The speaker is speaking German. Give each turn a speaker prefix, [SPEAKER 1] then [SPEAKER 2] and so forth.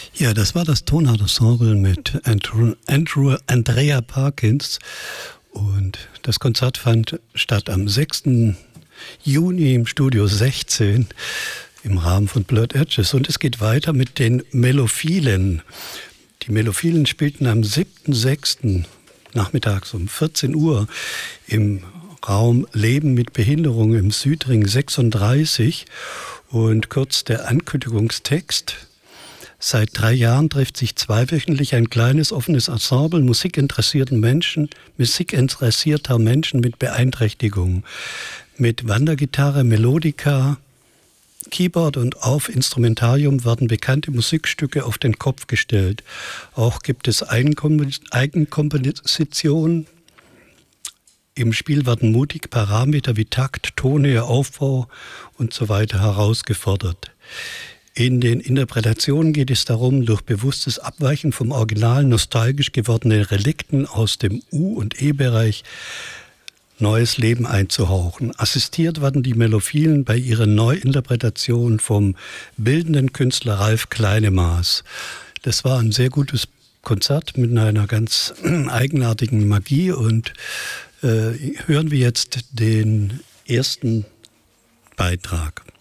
[SPEAKER 1] Ja, das war das Tonart-Ensemble mit Andrea Parkins. Und das Konzert fand statt am 6. Juni im Studio 16 im Rahmen von Blurred Edges. Und es geht weiter mit den Mellophilen. Die Mellophilen spielten am 7.6. nachmittags um 14 Uhr im Raum Leben mit Behinderung im Südring 36. Und kurz der Ankündigungstext. Seit 3 Jahren trifft sich zweiwöchentlich ein kleines offenes Ensemble musikinteressierter Menschen mit Beeinträchtigungen. Mit Wandergitarre, Melodika, Keyboard und auf Instrumentarium werden bekannte Musikstücke auf den Kopf gestellt. Auch gibt es Eigenkompositionen. Im Spiel werden mutig Parameter wie Takt, Tonhöhe, Aufbau und so weiter herausgefordert. In den Interpretationen geht es darum, durch bewusstes Abweichen vom Original nostalgisch gewordene Relikten aus dem U- und E-Bereich neues Leben einzuhauchen. Assistiert werden die Mellophilen bei ihrer Neuinterpretation vom bildenden Künstler Ralf Kleinemaß. Das war ein sehr gutes Konzert mit einer ganz eigenartigen Magie und hören wir jetzt den ersten Beitrag.